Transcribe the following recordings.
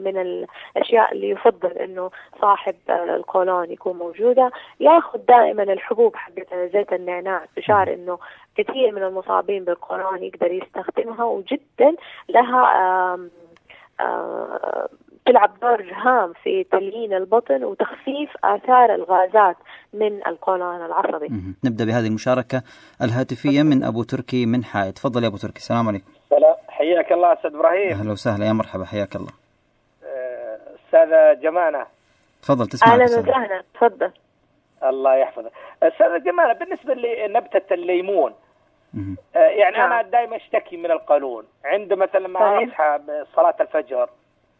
من الأشياء اللي يفضل إنه صاحب القولون يكون موجودة. ياخذ دائما الحبوب حقت زيت النعناع، تشار إنه كثير من المصابين بالقولون يقدر يستخدمها، وجدا لها تلعب دور هام في تليين البطن وتخفيف آثار الغازات من القولون العصبي. نبدأ بهذه المشاركة الهاتفية من أبو تركي من حائط. تفضل يا أبو تركي. السلام عليكم. السلام، حياك الله أستاذ إبراهيم. أهلا وسهلا، يا مرحبا، حياك الله. أستاذ جمانة تفضل، تسمعك. أهلا وسهلا، تفضل. الله يحفظك. أستاذ جمانة، بالنسبة لنبتة الليمون، يعني أنا دائما أشتكي من القولون عند مثلا ما أصحى بصلاة الفجر.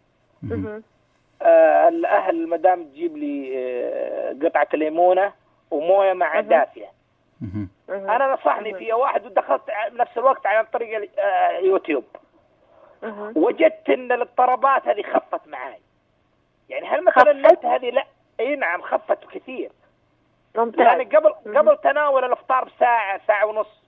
الأهل المدام تجيب لي قطعة ليمونة وموية مع دافية. أنا نصحني فيها واحد ودخلت بنفس الوقت عن طريق يوتيوب، وجدت إن الاضطرابات هذه خفت معي. يعني هل مثلا النبتة هذه؟ لا، أي نعم، خفت كثير. ممتاز. يعني قبل تناول الإفطار بساعة، ساعة ونص،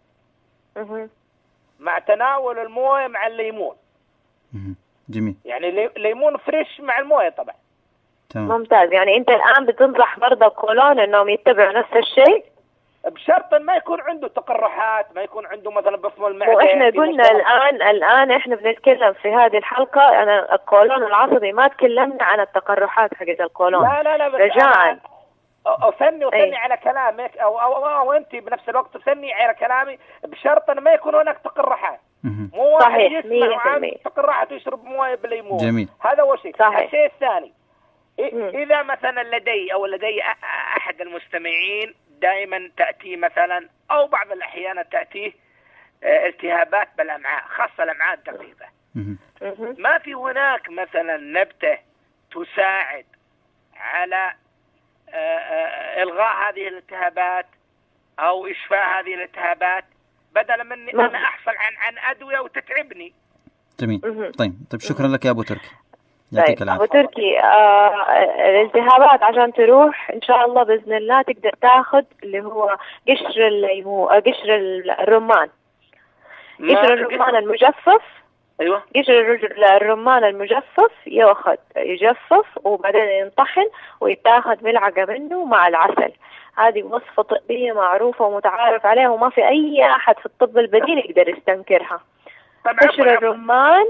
مع تناول الموية مع الليمون. جميل. يعني ليمون فريش مع الموية طبعا. تمام. ممتاز. يعني أنت الآن بتنصح مرضى القولون إنهم يتبعوا نفس الشيء، بشرط ما يكون عنده تقرحات، ما يكون عنده مثلا بفم المعدة. وإحنا قلنا الآن إحنا بنتكلم في هذه الحلقة أنا القولون العصبي، ما تكلمنا عن التقرحات حقت القولون. لا رجاءً أثني على كلامك أو أنت بنفس الوقت تثني على كلامي، بشرط أن ما يكون هناك تقرحات. مو واحد يسمع تقرحات ويشرب مويه بالليمون. جميل. هذا هو شيء. صحيح. الشيء الثاني، إذا مثلا لدي أحد المستمعين دائما تأتي مثلا أو بعض الأحيان تأتيه التهابات بالأمعاء، خاصة الأمعاء الدقيقة، ما في هناك مثلا نبتة تساعد على إلغاء هذه الالتهابات أو إشفاء هذه الالتهابات، بدلا من أن أحصل عن أدوية وتتعبني؟ جميل. طيب شكرا لك يا أبو تركي، يعطيك العافية. أبو تركي، الالتهابات عشان تروح إن شاء الله بإذن الله تقدر تاخذ اللي هو قشر قشر الرمان. قشر الرمان المجفف. أيوة. قشر الرمان المجفف يجفف وبعدين ينطحن ويتاخذ ملعقة منه مع العسل. هذه وصفة طبية معروفة ومتعارف عليها، وما في أي أحد في الطب البديل يقدر يستنكرها. قشر الرمان.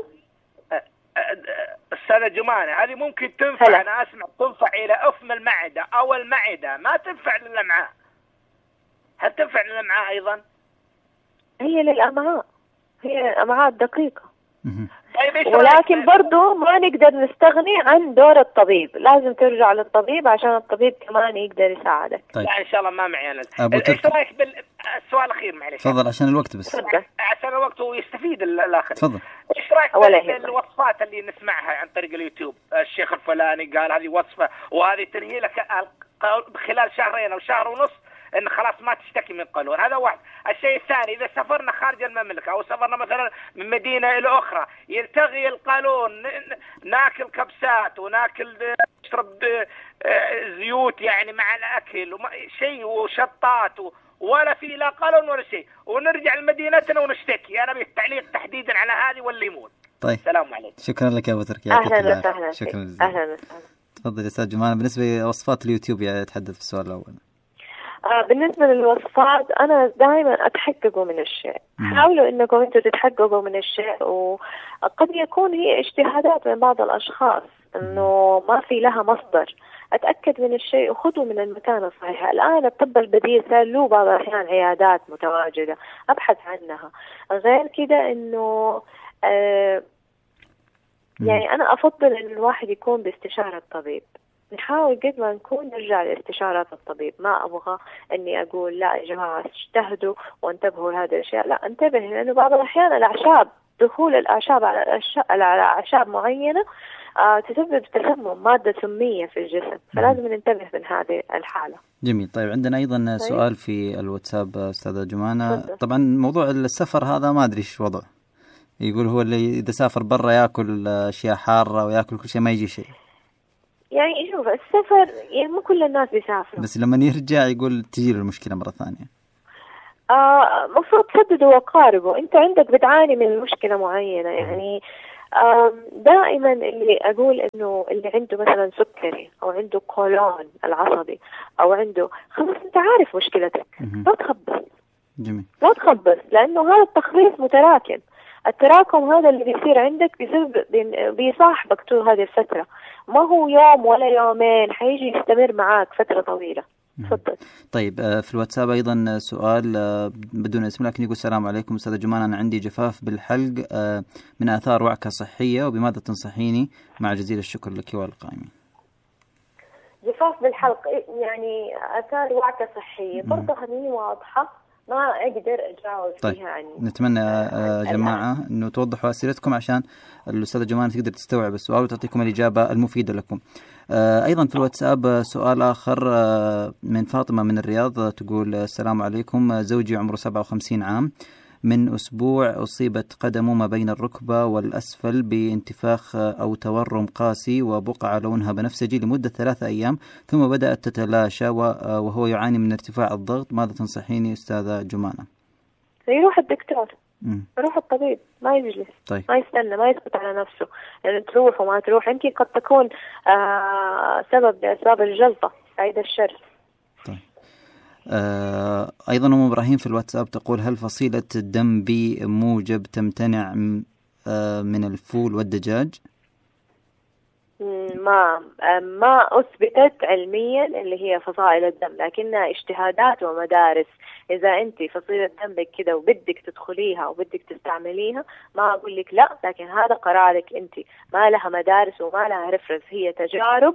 أستاذة جمانة، هذه ممكن تنفع. أنا أسمع تنفع إلى أفم المعدة أو المعدة، ما تنفع للأمعاء. هل تنفع للأمعاء أيضا؟ هي للأمعاء، هي الأمعاء الدقيقة. ولكن برضو ما نقدر نستغني عن دور الطبيب، لازم ترجع للطبيب عشان الطبيب كمان يقدر يساعدك. طيب. لا إن شاء الله ما معي أنا. إيش رأيك بالسؤال الأخير؟ معلش تفضل عشان الوقت بس. عشان الوقت ويستفيد الآخر. تفضل. إيش رأيك بالوصفات اللي نسمعها عن طريق اليوتيوب؟ الشيخ الفلاني قال هذه وصفة وهذه تنهي لك خلال شهرين أو شهر ونص إن خلاص ما تشتكي من قولون. هذا واحد. الشيء الثاني، إذا سافرنا خارج المملكة أو سافرنا مثلا من مدينة إلى أخرى يلتغي القولون، ناكل كبسات وناكل نشرب زيوت يعني مع الأكل شيء وشطات ولا في لا قولون ولا شيء، ونرجع لمدينتنا ونشتكي. أنا بالتعليق تحديدا على هذه والليمون. طيب. السلام عليكم. شكرا لك يا أبو تركي. أهلا وسهلا. شكرا جزيلا. أهلا وسهلا. تفضل يا أستاذ جمال. بالنسبة لوصفات اليوتيوب يتحدث في السؤال الأول. بالنسبة للوصفات أنا دائما أتحققوا من الشيء. حاولوا إنكم أنتوا تتحققوا من الشيء، وقد يكون هي اجتهادات من بعض الأشخاص إنه ما في لها مصدر. أتأكد من الشيء وخذوا من المكان الصحيح. الآن الطب البديل صار له بعض الأحيان عيادات متواجدة، أبحث عنها. غير كده إنه يعني أنا أفضل إن الواحد يكون باستشارة طبيب. نحاول قد ما نكون نرجع لاستشارات الطبيب. ما أبغى أني أقول لا يا جماعة اجتهدوا وانتبهوا لهذه الأشياء. لا، انتبه، لأنه بعض الأحيان الأعشاب، دخول الأعشاب على أعشاب معينة تسبب تسمم، مادة سمية في الجسم، فلازم ننتبه من هذه الحالة. جميل. طيب عندنا أيضا سؤال في الواتساب أستاذة جمانة. طبعا موضوع السفر هذا ما أدري إيش وضعه. يقول هو اللي إذا سافر برا يأكل أشياء حارة ويأكل كل شيء ما يجي شيء. يعني شوف، السفر يعني مو كل الناس بيسافروا، بس لما يرجع يقول تجي له المشكلة مرة ثانية. مفروض تسددوا وقاربوا. انت عندك بتعاني من مشكلة معينة، يعني دائما اللي أقول إنه اللي عنده مثلا سكري أو عنده قولون العصبي أو عنده، خلاص أنت عارف مشكلتك، لا تخبص. جميل. لا تخبص، لأنه هذا التخبيص متراكم. التراكم هذا اللي بيصير عندك بيصاحبك طول هذه الفترة، ما هو يوم ولا يومين، حيجي يستمر معاك فترة طويلة. تفضل. طيب في الواتساب أيضا سؤال بدون اسم، لكن يقول: السلام عليكم أستاذة جمان، أنا عندي جفاف بالحلق من آثار وعكة صحية، وبماذا تنصحيني؟ مع جزيل الشكر لك والقائمين. جفاف بالحلق يعني آثار وعكة صحية، برضه هذه واضحة، ما أقدر أجاوب طيب. فيها عني. نتمنى جماعة أنه توضحوا أسئلتكم عشان الأستاذة جمال تقدر تستوعب السؤال وتعطيكم الإجابة المفيدة لكم. أيضا في الواتساب سؤال آخر من فاطمة من الرياض، تقول: السلام عليكم، زوجي عمره 57 عام، من أسبوع أصيبت قدمه ما بين الركبة والأسفل بانتفاخ أو تورم قاسي وبقعة لونها بنفسجي لمدة 3 أيام، ثم بدأت تتلاشى وهو يعاني من ارتفاع الضغط. ماذا تنصحيني أستاذة جمانة؟ يروح الدكتور، يروح الطبيب، ما يجلس. طيب. ما يستنى، ما يثبت على نفسه، يعني تروح وما تروح يمكن قد تكون سبب لأسباب الجلطة، عيد الشر. طيب. أيضا أم إبراهيم في الواتساب تقول: هل فصيلة الدم بي موجب تمتنع من الفول والدجاج؟ ما أثبتت علميا اللي هي فصائل الدم، لكنها اجتهادات ومدارس. إذا أنت فصيلة دمك كده وبدك تدخليها وبدك تستعمليها، ما أقول لك لا، لكن هذا قرارك أنت، ما لها مدارس وما لها رفرنس، هي تجارب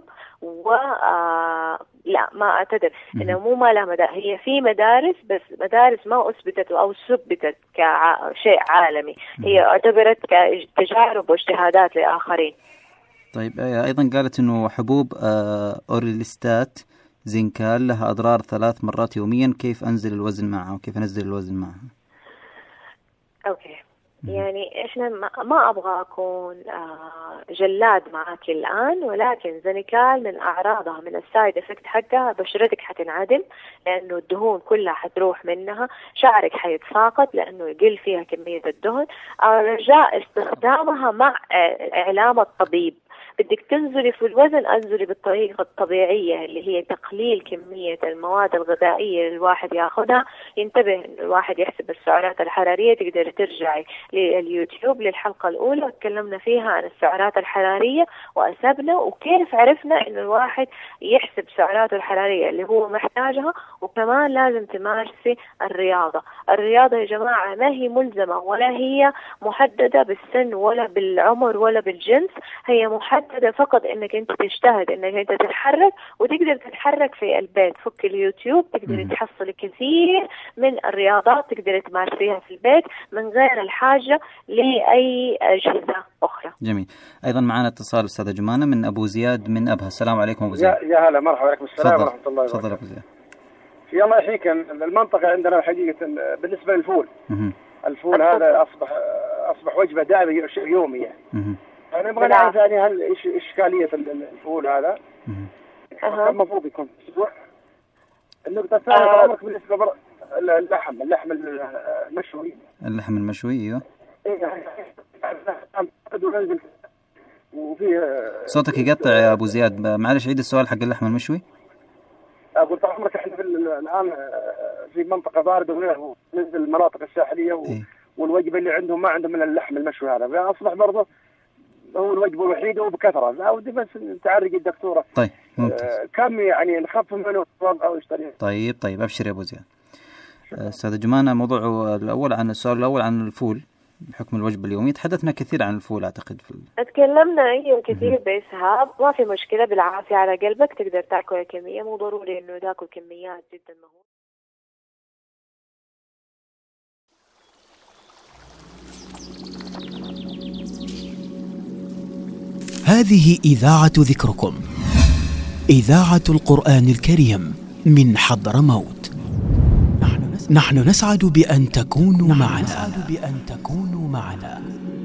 لا ما أعتقد إنه مو ما لها مدارس، هي في مدارس بس مدارس ما أثبتت أو ثبتت كشيء عالمي، هي اعتبرت كتجارب واجتهادات لآخرين. طيب. أيضا قالت إنه حبوب أوريلستات زنكال لها أضرار 3 مرات يوميا، كيف أنزل الوزن معها وكيف أنزل الوزن معها؟ أوكي. يعني إحنا ما أبغى أكون جلاد معاك الآن، ولكن زنكال من أعراضها، من السايد إفكت حقها، بشرتك حتنعدم لأنه الدهون كلها حتروح منها، شعرك حيتساقط لأنه يقل فيها كمية الدهن. رجاء استخدامها مع إعلام الطبيب. بدك تنزلي في الوزن، انزلي بالطريقة الطبيعية اللي هي تقليل كمية المواد الغذائية اللي الواحد ياخذها. ينتبه إن الواحد يحسب السعرات الحرارية. تقدر ترجعي لليوتيوب للحلقة الأولى تكلمنا فيها عن السعرات الحرارية وأسبنا وكيف عرفنا إنه الواحد يحسب سعراته الحرارية اللي هو محتاجها. وكمان لازم تمارسي الرياضة. الرياضة يا جماعة ما هي ملزمة ولا هي محددة بالسن ولا بالعمر ولا بالجنس، هي محددة فقط انك انت تجتهد انك انت تتحرك، وتقدر تتحرك في البيت. فك اليوتيوب تقدر تحصل كثير من الرياضات تقدر تمارسيها في البيت من غير الحاجة لأي أجهزة أخرى. جميل. أيضا معنا اتصال أستاذة جمانة من أبو زياد من أبها. السلام عليكم أبو زياد. يا هلا، مرحبا. عليكم السلام ورحمة الله وبركاته. تفضل أبو زياد. في الله يحييك. المنطقة عندنا حقيقة بالنسبة للفول، الفول هذا أصبح وجبة دائمة يومية. أنا أبغى نعرف يعني هل إيش إشكالية الفول هذا؟ المفروض يكون في أسبوع. النقطة الثانية عمرك بالنسبة اللحم المشوي. اللحم المشوي أيوه. صوتك يقطع يا أبو زياد، معلش عيد السؤال حق اللحم المشوي. أقول طال عمرك إحنا الآن في منطقة باردة وننزل المناطق الساحلية والوجبة اللي عندهم ما عندهم من اللحم المشوي هذا، فأصبح برضه هو الوجبة الوحيدة وبكثرة. لا ودي بس تعرق الدكتورة. طيب ممتاز. كم يعني نخفف منه أو يشتري. طيب أبشر يا أبو زياد. أستاذ جمانة، موضوع الأول عن السؤال الأول عن الفول بحكم الوجبة اليومية، تحدثنا كثير عن الفول أعتقد. تكلمنا أيوة كثير بإسهاب، ما في مشكلة، بالعافية على قلبك تقدر تأكل كمية، مو ضروري إنه تأكل كميات جدا مهولة. هذه إذاعة ذكركم، إذاعة القرآن الكريم من حضرموت. نحن نسعد بأن تكونوا معنا.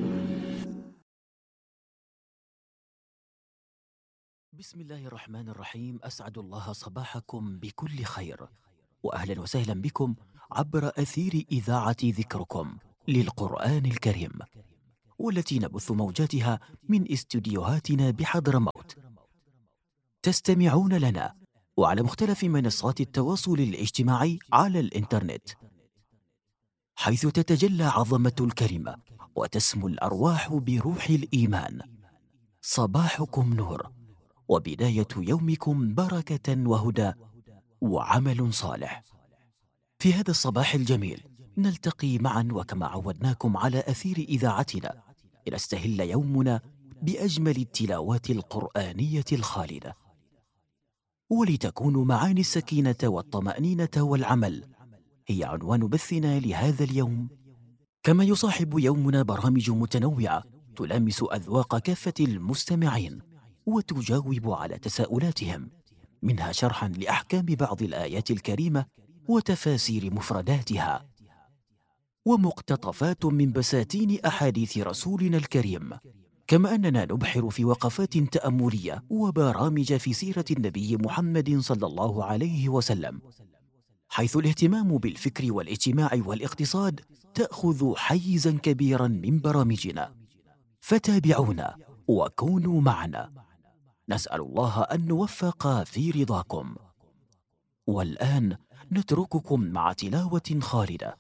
بسم الله الرحمن الرحيم. أسعد الله صباحكم بكل خير، وأهلا وسهلا بكم عبر أثير إذاعة ذكركم للقرآن الكريم. والتي نبث موجاتها من استديوهاتنا بحضرموت. تستمعون لنا وعلى مختلف منصات التواصل الاجتماعي على الإنترنت، حيث تتجلى عظمة الكلمة وتسمو الأرواح بروح الإيمان. صباحكم نور، وبداية يومكم بركة وهدى وعمل صالح. في هذا الصباح الجميل نلتقي معا وكما عودناكم على أثير إذاعتنا لنستهل يومنا بأجمل التلاوات القرآنية الخالدة، ولتكون معاني السكينة والطمأنينة والعمل هي عنوان بثنا لهذا اليوم. كما يصاحب يومنا برامج متنوعة تلامس أذواق كافة المستمعين وتجاوب على تساؤلاتهم، منها شرحا لأحكام بعض الآيات الكريمة وتفاسير مفرداتها، ومقتطفات من بساتين أحاديث رسولنا الكريم. كما أننا نبحر في وقفات تأملية وبرامج في سيرة النبي محمد صلى الله عليه وسلم، حيث الاهتمام بالفكر والاجتماع والاقتصاد تأخذ حيزا كبيرا من برامجنا. فتابعونا وكونوا معنا، نسأل الله أن نوفق في رضاكم. والآن نترككم مع تلاوة خالدة،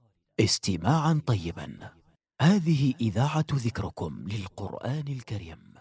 استماعا طيبا. هذه إذاعة ذكركم للقرآن الكريم.